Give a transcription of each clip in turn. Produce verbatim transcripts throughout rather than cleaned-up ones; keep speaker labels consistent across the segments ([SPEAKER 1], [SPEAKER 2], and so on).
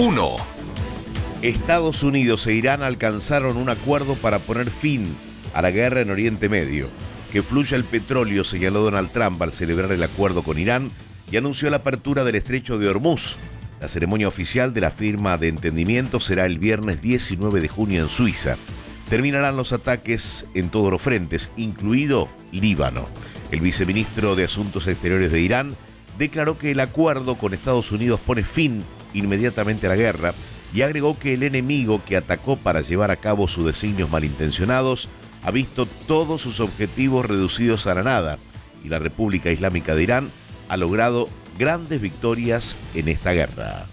[SPEAKER 1] uno.
[SPEAKER 2] Estados Unidos e Irán alcanzaron un acuerdo para poner fin a la guerra en Oriente Medio. Que fluya el petróleo, señaló Donald Trump al celebrar el acuerdo con Irán y anunció la apertura del estrecho de Hormuz. La ceremonia oficial de la firma de entendimiento será el viernes diecinueve de junio en Suiza. Terminarán los ataques en todos los frentes, incluido Líbano. El viceministro de Asuntos Exteriores de Irán declaró que el acuerdo con Estados Unidos pone fin inmediatamente a la guerra y agregó que el enemigo que atacó para llevar a cabo sus designios malintencionados ha visto todos sus objetivos reducidos a la nada y la República Islámica de Irán ha logrado grandes victorias en esta guerra.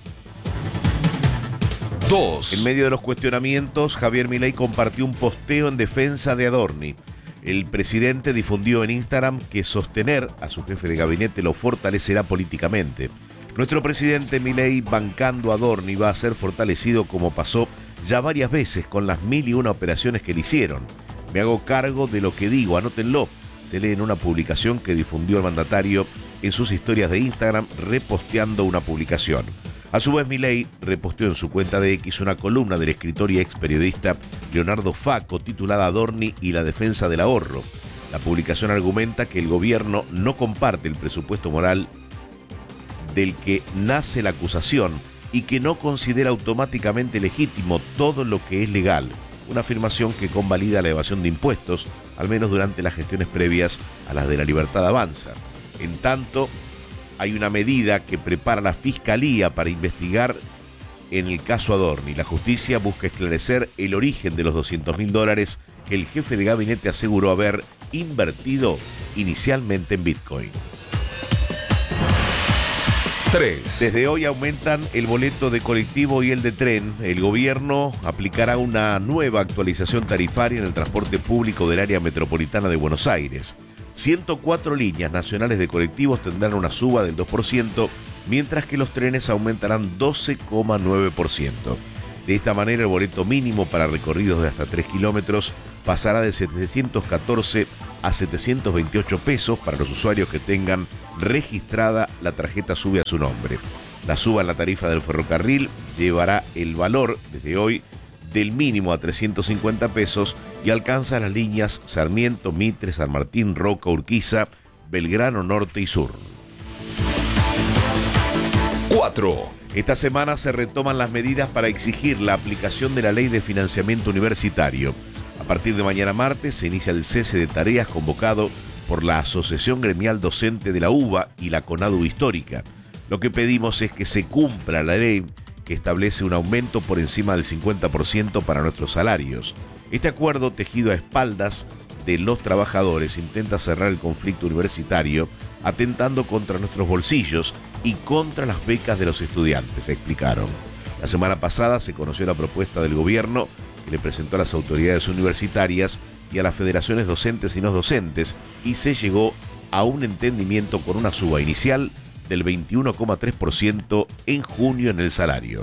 [SPEAKER 1] dos.
[SPEAKER 2] En medio de los cuestionamientos, Javier Milei compartió un posteo en defensa de Adorni. El presidente difundió en Instagram que sostener a su jefe de gabinete lo fortalecerá políticamente. Nuestro presidente Milei, bancando a Adorni, va a ser fortalecido como pasó ya varias veces con las mil y una operaciones que le hicieron. Me hago cargo de lo que digo, anótenlo. Se lee en una publicación que difundió el mandatario en sus historias de Instagram, reposteando una publicación. A su vez, Milei reposteó en su cuenta de X una columna del escritor y ex periodista Leonardo Facco titulada Adorni y la defensa del ahorro. La publicación argumenta que el gobierno no comparte el presupuesto moral del que nace la acusación y que no considera automáticamente legítimo todo lo que es legal. Una afirmación que convalida la evasión de impuestos, al menos durante las gestiones previas a las de La Libertad Avanza. En tanto, hay una medida que prepara la Fiscalía para investigar en el caso Adorni. La justicia busca esclarecer el origen de los doscientos mil dólares que el jefe de gabinete aseguró haber invertido inicialmente en Bitcoin.
[SPEAKER 1] tres.
[SPEAKER 2] Desde hoy aumentan el boleto de colectivo y el de tren. El gobierno aplicará una nueva actualización tarifaria en el transporte público del área metropolitana de Buenos Aires. ciento cuatro líneas nacionales de colectivos tendrán una suba del dos por ciento, mientras que los trenes aumentarán doce coma nueve por ciento. De esta manera, el boleto mínimo para recorridos de hasta tres kilómetros pasará de setecientos catorce a setecientos veintiocho pesos para los usuarios que tengan registrada la tarjeta SUBE a su nombre. La suba en la tarifa del ferrocarril llevará el valor desde hoy del mínimo a trescientos cincuenta pesos y alcanza las líneas Sarmiento, Mitre, San Martín, Roca, Urquiza, Belgrano Norte y Sur.
[SPEAKER 1] cuatro.
[SPEAKER 2] Esta semana se retoman las medidas para exigir la aplicación de la Ley de Financiamiento Universitario. A partir de mañana martes se inicia el cese de tareas convocado por la Asociación Gremial Docente de la UBA y la CONADU Histórica. Lo que pedimos es que se cumpla la ley que establece un aumento por encima del cincuenta por ciento para nuestros salarios. Este acuerdo, tejido a espaldas de los trabajadores, intenta cerrar el conflicto universitario, atentando contra nuestros bolsillos y contra las becas de los estudiantes, explicaron. La semana pasada se conoció la propuesta del gobierno que le presentó a las autoridades universitarias y a las federaciones docentes y no docentes, y se llegó a un entendimiento con una suba inicial del veintiuno coma tres por ciento en junio en el salario.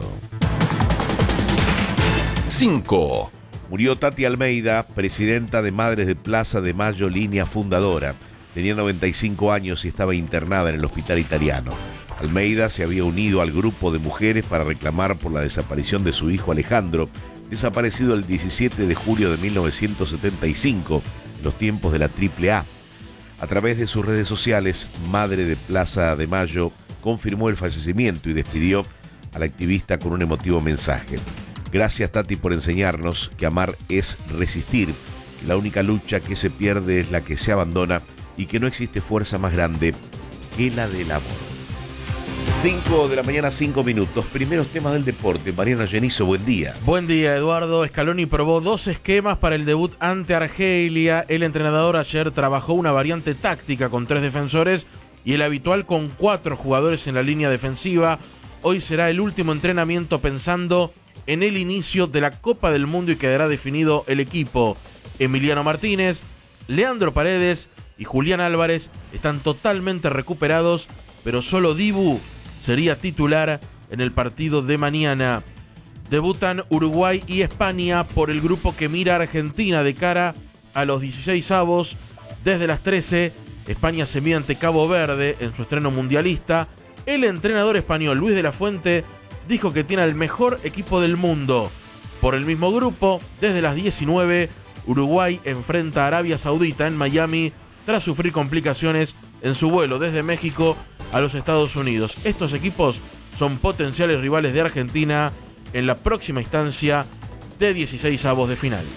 [SPEAKER 1] cinco.
[SPEAKER 2] Murió Tati Almeida, presidenta de Madres de Plaza de Mayo, línea fundadora. Tenía noventa y cinco años y estaba internada en el hospital italiano. Almeida se había unido al grupo de mujeres para reclamar por la desaparición de su hijo Alejandro, desaparecido el diecisiete de julio de mil novecientos setenta y cinco, en los tiempos de la Triple A. A través de sus redes sociales, Madre de Plaza de Mayo confirmó el fallecimiento y despidió a la activista con un emotivo mensaje. Gracias, Tati, por enseñarnos que amar es resistir, que la única lucha que se pierde es la que se abandona y que no existe fuerza más grande que la del amor. cinco de la mañana, cinco minutos. Primeros temas del deporte. Mariano Genizo, buen día.
[SPEAKER 3] Buen día, Eduardo. Scaloni probó dos esquemas para el debut ante Argelia. El entrenador ayer trabajó una variante táctica con tres defensores y el habitual con cuatro jugadores en la línea defensiva. Hoy será el último entrenamiento pensando en el inicio de la Copa del Mundo y quedará definido el equipo. Emiliano Martínez, Leandro Paredes y Julián Álvarez están totalmente recuperados, pero solo Dibu sería titular en el partido de mañana. Debutan Uruguay y España por el grupo que mira a Argentina de cara a los dieciseisavos. Desde las trece, España se mide ante Cabo Verde en su estreno mundialista. El entrenador español Luis de la Fuente dijo que tiene el mejor equipo del mundo. Por el mismo grupo, desde las diecinueve, Uruguay enfrenta a Arabia Saudita en Miami tras sufrir complicaciones en su vuelo desde México a los Estados Unidos. Estos equipos son potenciales rivales de Argentina en la próxima instancia de dieciseisavos de final.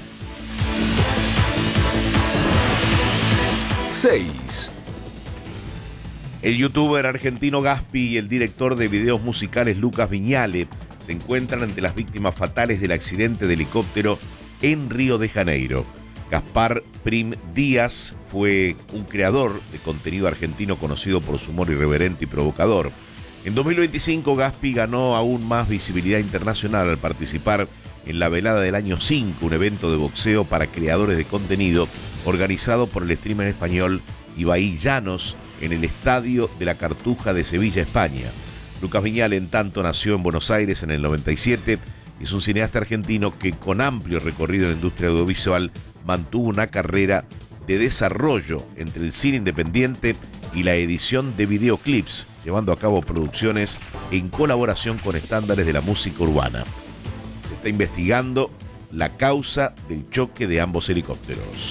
[SPEAKER 1] seis.
[SPEAKER 2] El youtuber argentino Gaspi y el director de videos musicales Lucas Viñale se encuentran entre las víctimas fatales del accidente de helicóptero en Río de Janeiro. Gaspar Prim Díaz fue un creador de contenido argentino conocido por su humor irreverente y provocador. En dos mil veinticinco, Gaspi ganó aún más visibilidad internacional al participar en la velada del año cinco, un evento de boxeo para creadores de contenido organizado por el streamer español Ibai Llanos en el Estadio de la Cartuja de Sevilla, España. Lucas Viñale, en tanto, nació en Buenos Aires en el noventa y siete y es un cineasta argentino que, con amplio recorrido en la industria audiovisual, mantuvo una carrera de desarrollo entre el cine independiente y la edición de videoclips, llevando a cabo producciones en colaboración con estándares de la música urbana. Se está investigando la causa del choque de ambos helicópteros.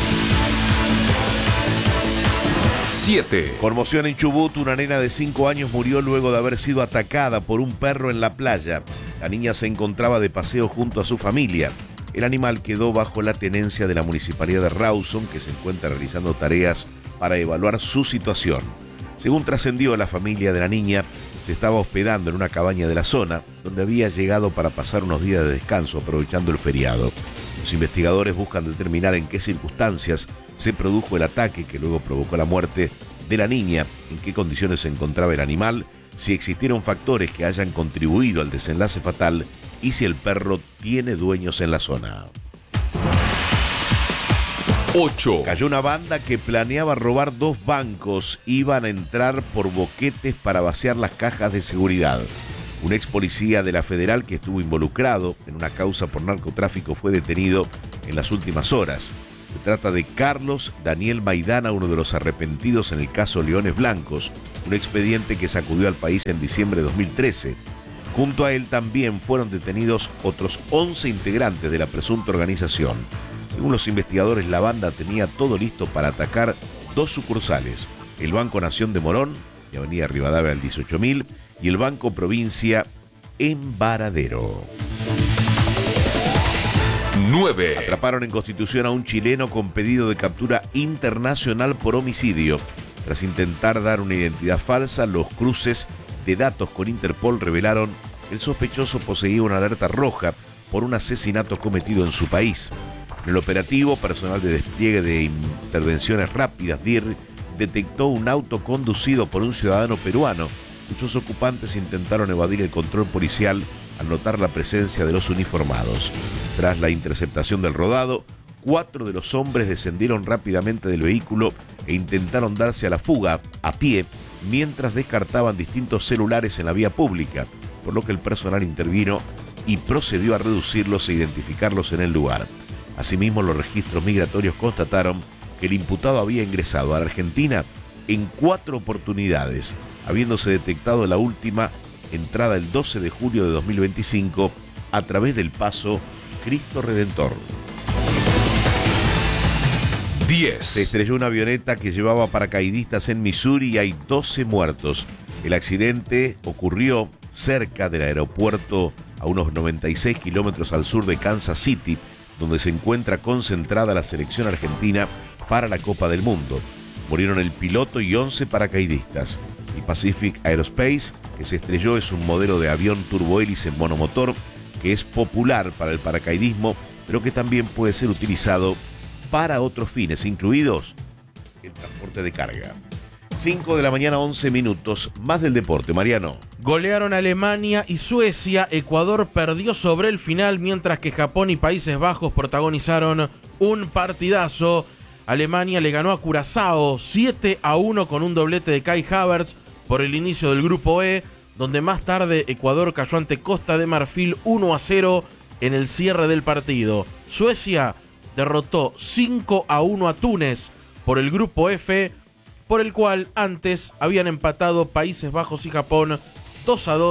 [SPEAKER 1] siete.
[SPEAKER 2] Conmoción en Chubut, una nena de cinco años murió luego de haber sido atacada por un perro en la playa. La niña se encontraba de paseo junto a su familia. El animal quedó bajo la tenencia de la Municipalidad de Rawson, que se encuentra realizando tareas para evaluar su situación. Según trascendió, la familia de la niña se estaba hospedando en una cabaña de la zona, donde había llegado para pasar unos días de descanso aprovechando el feriado. Los investigadores buscan determinar en qué circunstancias se produjo el ataque que luego provocó la muerte de la niña, en qué condiciones se encontraba el animal, si existieron factores que hayan contribuido al desenlace fatal y si el perro tiene dueños en la zona.
[SPEAKER 1] ocho.
[SPEAKER 2] Cayó una banda que planeaba robar dos bancos. Iban a entrar por boquetes para vaciar las cajas de seguridad. Un ex policía de la Federal que estuvo involucrado en una causa por narcotráfico fue detenido en las últimas horas. Se trata de Carlos Daniel Maidana, uno de los arrepentidos en el caso Leones Blancos, un expediente que sacudió al país en diciembre de dos mil trece. Junto a él también fueron detenidos otros once integrantes de la presunta organización. Según los investigadores, la banda tenía todo listo para atacar dos sucursales, el Banco Nación de Morón, de Avenida Rivadavia al dieciocho mil, y el Banco Provincia en Varadero.
[SPEAKER 1] nueve.
[SPEAKER 2] Atraparon en Constitución a un chileno con pedido de captura internacional por homicidio. Tras intentar dar una identidad falsa, los cruces de datos con Interpol revelaron que el sospechoso poseía una alerta roja por un asesinato cometido en su país. En el operativo, personal de despliegue de intervenciones rápidas, D I R, detectó un auto conducido por un ciudadano peruano, cuyos ocupantes intentaron evadir el control policial al notar la presencia de los uniformados. Tras la interceptación del rodado, cuatro de los hombres descendieron rápidamente del vehículo e intentaron darse a la fuga a pie mientras descartaban distintos celulares en la vía pública, por lo que el personal intervino y procedió a reducirlos e identificarlos en el lugar. Asimismo, los registros migratorios constataron que el imputado había ingresado a la Argentina en cuatro oportunidades, habiéndose detectado la última entrada el doce de julio de dos mil veinticinco a través del paso Cristo Redentor.
[SPEAKER 1] diez.
[SPEAKER 2] Se estrelló una avioneta que llevaba paracaidistas en Missouri y hay doce muertos. El accidente ocurrió cerca del aeropuerto a unos noventa y seis kilómetros al sur de Kansas City, donde se encuentra concentrada la selección argentina para la Copa del Mundo. Murieron el piloto y once paracaidistas. El Pacific Aerospace, que se estrelló, es un modelo de avión turbohélice monomotor que es popular para el paracaidismo, pero que también puede ser utilizado para otros fines, incluidos el transporte de carga. cinco de la mañana, once minutos, más del deporte, Mariano.
[SPEAKER 3] Golearon Alemania y Suecia. Ecuador perdió sobre el final, mientras que Japón y Países Bajos protagonizaron un partidazo. Alemania le ganó a Curazao siete a uno con un doblete de Kai Havertz por el inicio del grupo E, donde más tarde Ecuador cayó ante Costa de Marfil uno a cero en el cierre del partido. Suecia derrotó cinco a uno a Túnez por el grupo F, por el cual antes habían empatado Países Bajos y Japón dos a dos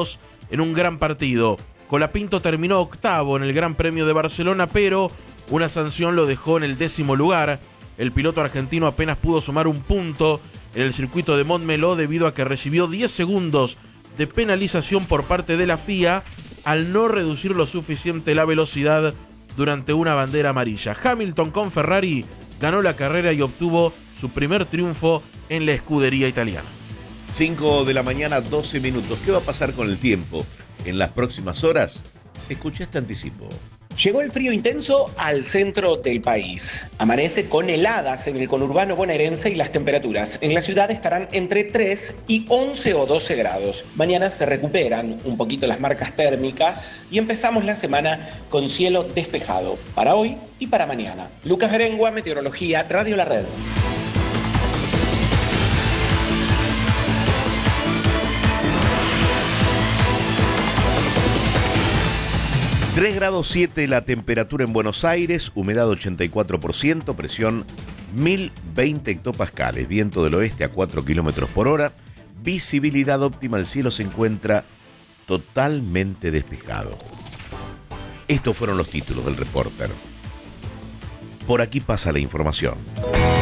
[SPEAKER 3] en un gran partido. Colapinto terminó octavo en el Gran Premio de Barcelona, pero una sanción lo dejó en el décimo lugar. El piloto argentino apenas pudo sumar un punto en el circuito de Montmeló debido a que recibió diez segundos de penalización por parte de la F I A al no reducir lo suficiente la velocidad durante una bandera amarilla. Hamilton con Ferrari ganó la carrera y obtuvo su primer triunfo en la escudería italiana.
[SPEAKER 2] cinco de la mañana, doce minutos. ¿Qué va a pasar con el tiempo en las próximas horas? Escuché este anticipo.
[SPEAKER 4] Llegó el frío intenso al centro del país. Amanece con heladas en el conurbano bonaerense y las temperaturas en la ciudad estarán entre tres y once o doce grados. Mañana se recuperan un poquito las marcas térmicas y empezamos la semana con cielo despejado para hoy y para mañana. Lucas Berengua, Meteorología, Radio La Red.
[SPEAKER 2] tres grados siete la temperatura en Buenos Aires, humedad ochenta y cuatro por ciento, presión mil veinte hectopascales, viento del oeste a cuatro kilómetros por hora, visibilidad óptima, el cielo se encuentra totalmente despejado. Estos fueron los títulos del Reporter. Por aquí pasa la información.